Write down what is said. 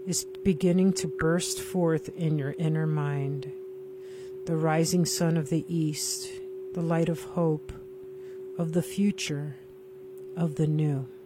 is beginning to burst forth in your inner mind. The rising sun of the east, the light of hope, of the future, of the new.